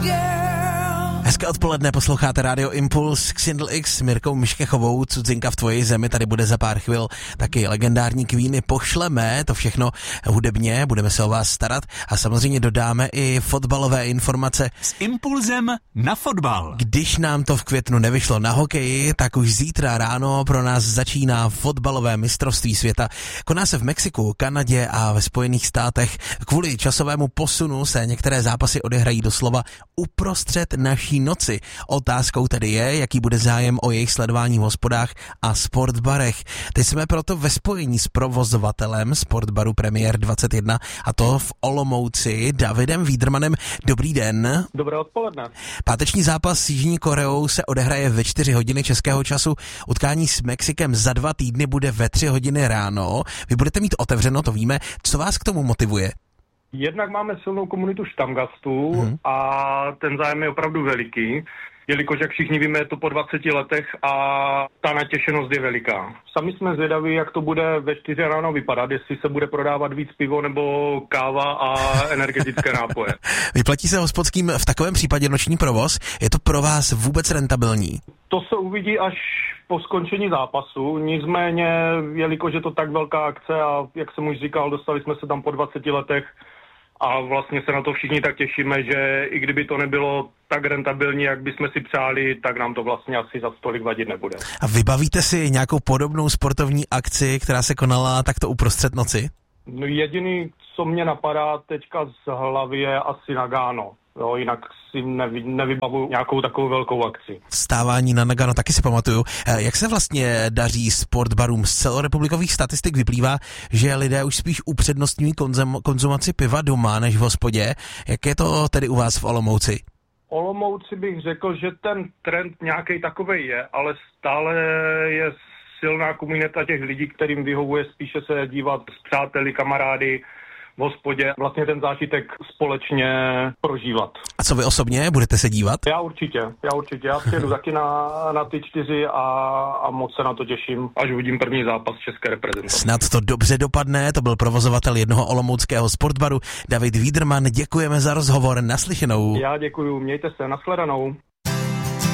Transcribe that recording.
Hezké odpoledne, posloucháte Radio Impuls, Xindl X s Mirkou Miškechovou, Cudzinka v tvoji zemi, tady bude za pár chvil taky legendární Queeny, pošleme to všechno hudebně, budeme se o vás starat a samozřejmě dodáme i fotbalové informace. S impulzem na fotbal. Když nám to v květnu nevyšlo na hokeji, tak už zítra ráno pro nás začíná fotbalové mistrovství světa. Koná se v Mexiku, Kanadě a ve Spojených státech. Kvůli časovému posunu se některé zápasy odehrají doslova uprostřed naší noci. Otázkou tedy je, jaký bude zájem o jejich sledování v hospodách a sportbarech. Teď jsme proto ve spojení s provozovatelem sportbaru Premiér 21 a to v Olomouci, Davidem Wiedermannem. Dobrý den. Dobré odpoledne. Páteční zápas s Jižní Koreou se odehraje ve 4 hodiny českého času. Utkání s Mexikem za 2 týdny bude ve 3 hodiny ráno. Vy budete mít otevřeno, to víme. Co vás k tomu motivuje? Jednak máme silnou komunitu štamgastů a ten zájem je opravdu veliký, jelikož, jak všichni víme, je to po 20 letech a ta natěšenost je veliká. Sami jsme zvědaví, jak to bude ve 4 ráno vypadat, jestli se bude prodávat víc pivo nebo káva a energetické nápoje. Vyplatí se hospodským v takovém případě noční provoz? Je to pro vás vůbec rentabilní? To se uvidí až po skončení zápasu, nicméně, jelikož je to tak velká akce a jak jsem už říkal, dostali jsme se tam po 20 letech, a vlastně se na to všichni tak těšíme, že i kdyby to nebylo tak rentabilní, jak bychom si přáli, tak nám to vlastně asi za stolik vadit nebude. A vybavíte si nějakou podobnou sportovní akci, která se konala takto uprostřed noci? No jediný, co mě napadá teďka z hlavy, je asi Nagano. Jo, jinak si nevybavuju nějakou takovou velkou akci. Vstávání na Nagano taky si pamatuju. Jak se vlastně daří sportbarům? Z celorepublikových statistik vyplývá, že lidé už spíš upřednostňují konzumaci piva doma než v hospodě. Jak je to tedy u vás v Olomouci? Olomouci bych řekl, že ten trend nějaký takovej je, ale stále je silná komunita těch lidí, kterým vyhovuje spíše se dívat s přáteli, kamarády, v hospodě, vlastně ten zážitek společně prožívat. A co vy osobně? Budete se dívat? Já určitě. Já přijedu taky na ty 4 a moc se na to těším, až uvidím první zápas české reprezentace. Snad to dobře dopadne, to byl provozovatel jednoho olomouckého sportbaru David Wiedermann. Děkujeme za rozhovor, naslyšenou. Já děkuju, mějte se, nashledanou.